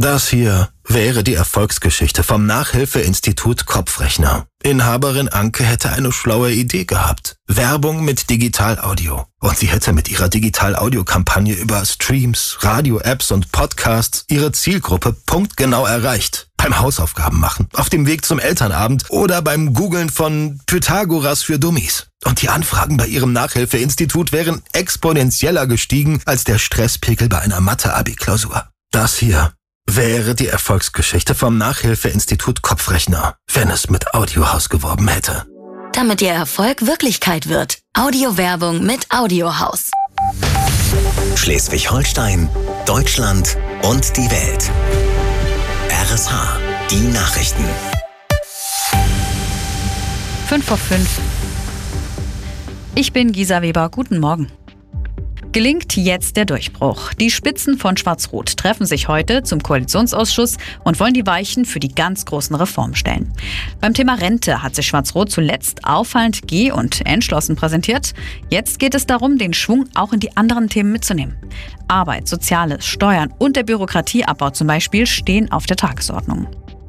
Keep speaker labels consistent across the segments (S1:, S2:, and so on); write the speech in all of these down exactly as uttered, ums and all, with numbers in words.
S1: Das hier wäre die Erfolgsgeschichte vom Nachhilfeinstitut Kopfrechner. Inhaberin Anke hätte eine schlaue Idee gehabt. Werbung mit Digital-Audio. Und sie hätte mit ihrer Digital-Audio-Kampagne über Streams, Radio-Apps und Podcasts ihre Zielgruppe punktgenau erreicht. Beim Hausaufgaben machen, auf dem Weg zum Elternabend oder beim Googlen von Pythagoras für Dummies. Und die Anfragen bei ihrem Nachhilfeinstitut wären exponentieller gestiegen als der Stresspegel bei einer Mathe-Abi-Klausur. Das hier wäre die Erfolgsgeschichte vom Nachhilfeinstitut Kopfrechner, wenn es mit Audiohaus geworben hätte.
S2: Damit Ihr Erfolg Wirklichkeit wird. Audiowerbung mit Audiohaus.
S3: Schleswig-Holstein, Deutschland und die Welt. R S H, die Nachrichten.
S4: Fünf vor fünf. Ich bin Gisa Weber. Guten Morgen. Gelingt jetzt der Durchbruch. Die Spitzen von Schwarz-Rot treffen sich heute zum Koalitionsausschuss und wollen die Weichen für die ganz großen Reformen stellen. Beim Thema Rente hat sich Schwarz-Rot zuletzt auffallend geh- und entschlossen präsentiert. Jetzt geht es darum, den Schwung auch in die anderen Themen mitzunehmen. Arbeit, Soziales, Steuern und der Bürokratieabbau zum Beispiel stehen auf der Tagesordnung.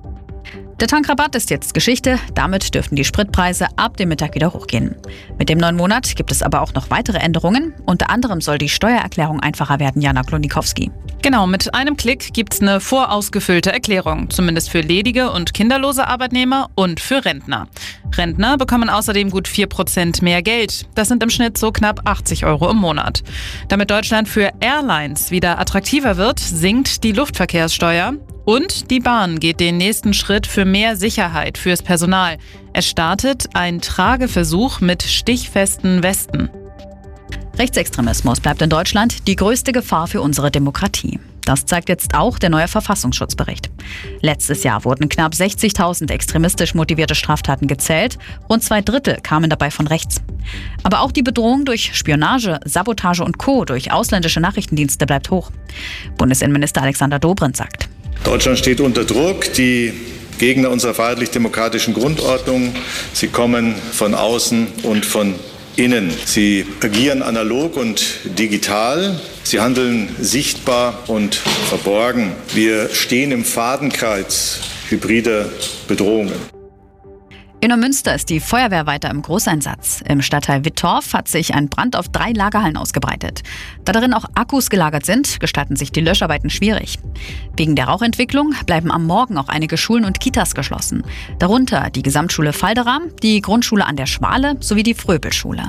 S4: Der Tankrabatt ist jetzt Geschichte, damit dürften die Spritpreise ab dem Mittag wieder hochgehen. Mit dem neuen Monat gibt es aber auch noch weitere Änderungen. Unter anderem soll die Steuererklärung einfacher werden, Jana Klonikowski.
S5: Genau, mit einem Klick gibt's eine vorausgefüllte Erklärung, zumindest für ledige und kinderlose Arbeitnehmer und für Rentner. Rentner bekommen außerdem gut vier Prozent mehr Geld. Das sind im Schnitt so knapp achtzig Euro im Monat. Damit Deutschland für Airlines wieder attraktiver wird, sinkt die Luftverkehrssteuer. Und die Bahn geht den nächsten Schritt für mehr Sicherheit fürs Personal. Es startet ein Trageversuch mit stichfesten Westen.
S4: Rechtsextremismus bleibt in Deutschland die größte Gefahr für unsere Demokratie. Das zeigt jetzt auch der neue Verfassungsschutzbericht. Letztes Jahr wurden knapp sechzigtausend extremistisch motivierte Straftaten gezählt. Rund zwei Drittel kamen dabei von rechts. Aber auch die Bedrohung durch Spionage, Sabotage und Co. durch ausländische Nachrichtendienste bleibt hoch. Bundesinnenminister Alexander Dobrindt sagt:
S6: Deutschland steht unter Druck. Die Gegner unserer freiheitlich-demokratischen Grundordnung, sie kommen von außen und von innen. Sie agieren analog und digital. Sie handeln sichtbar und verborgen. Wir stehen im Fadenkreuz hybrider Bedrohungen.
S4: In Neumünster ist die Feuerwehr weiter im Großeinsatz. Im Stadtteil Wittorf hat sich ein Brand auf drei Lagerhallen ausgebreitet. Da darin auch Akkus gelagert sind, gestalten sich die Löscharbeiten schwierig. Wegen der Rauchentwicklung bleiben am Morgen auch einige Schulen und Kitas geschlossen. Darunter die Gesamtschule Falderer, die Grundschule an der Schwale sowie die Fröbelschule.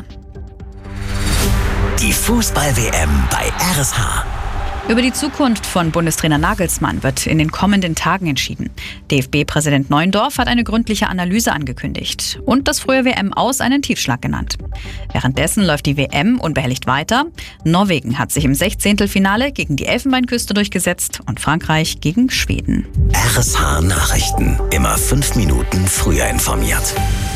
S3: Die Fußball-W M bei R S H.
S4: Über die Zukunft von Bundestrainer Nagelsmann wird in den kommenden Tagen entschieden. D F B-Präsident Neuendorf hat eine gründliche Analyse angekündigt und das frühe W M-Aus einen Tiefschlag genannt. Währenddessen läuft die W M unbehelligt weiter. Norwegen hat sich im Sechzehntelfinale gegen die Elfenbeinküste durchgesetzt und Frankreich gegen Schweden.
S3: R S H Nachrichten. Immer fünf Minuten früher informiert.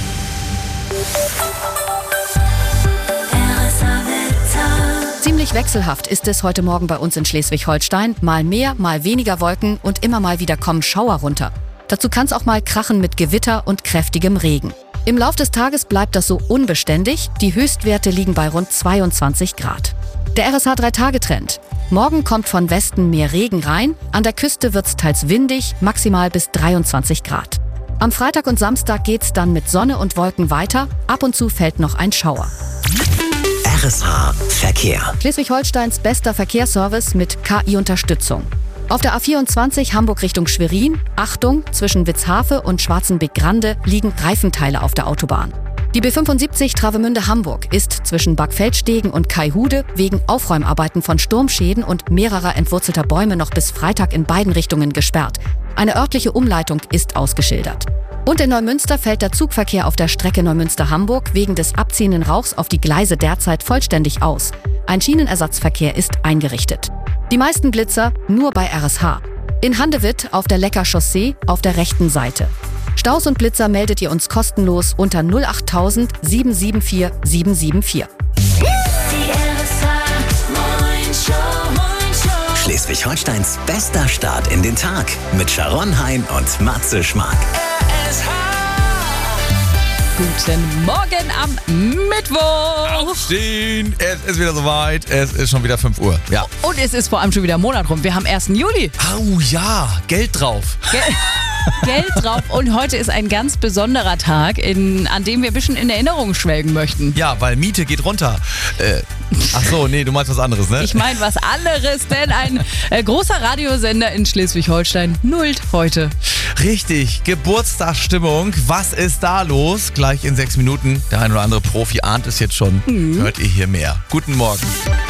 S7: Ziemlich wechselhaft ist es heute Morgen bei uns in Schleswig-Holstein. Mal mehr, mal weniger Wolken und immer mal wieder kommen Schauer runter. Dazu kann es auch mal krachen mit Gewitter und kräftigem Regen. Im Lauf des Tages bleibt das so unbeständig. Die Höchstwerte liegen bei rund zweiundzwanzig Grad. Der R S H drei Tage Trend. Morgen kommt von Westen mehr Regen rein. An der Küste wird's teils windig, maximal bis dreiundzwanzig Grad. Am Freitag und Samstag geht's dann mit Sonne und Wolken weiter. Ab und zu fällt noch ein Schauer.
S3: R S H Verkehr.
S7: Schleswig-Holsteins bester Verkehrsservice mit K I-Unterstützung. Auf der A vierundzwanzig Hamburg Richtung Schwerin, Achtung, zwischen Witzhafe und Schwarzenbeck-Grande liegen Reifenteile auf der Autobahn. Die B fünfundsiebzig Travemünde-Hamburg ist zwischen Backfeldstegen und Kaihude wegen Aufräumarbeiten von Sturmschäden und mehrerer entwurzelter Bäume noch bis Freitag in beiden Richtungen gesperrt. Eine örtliche Umleitung ist ausgeschildert. Und in Neumünster fällt der Zugverkehr auf der Strecke Neumünster-Hamburg wegen des abziehenden Rauchs auf die Gleise derzeit vollständig aus. Ein Schienenersatzverkehr ist eingerichtet. Die meisten Blitzer nur bei R S H. In Handewitt auf der Lecker Chaussee auf der rechten Seite. Staus und Blitzer meldet ihr uns kostenlos unter null acht tausend sieben sieben vier sieben sieben vier.
S3: Schleswig-Holsteins bester Start in den Tag mit Sharon Hein und Matze Schmark.
S8: Guten Morgen am Mittwoch.
S9: Aufstehen, es ist wieder soweit, es ist schon wieder fünf Uhr. Ja.
S8: Und es ist vor allem schon wieder ein Monat rum. Wir haben ersten Juli.
S9: Au ja, Geld drauf.
S8: Gel Geld drauf. Und heute ist ein ganz besonderer Tag, in, an dem wir ein bisschen in Erinnerung schwelgen möchten.
S9: Ja, weil Miete geht runter. Äh, ach so, nee, du meinst was anderes, ne?
S8: Ich meine was anderes, denn ein äh, großer Radiosender in Schleswig-Holstein nullt heute.
S9: Richtig, Geburtstagsstimmung. Was ist da los? Gleich in sechs Minuten. Der ein oder andere Profi ahnt es jetzt schon. Mhm. Hört ihr hier mehr. Guten Morgen.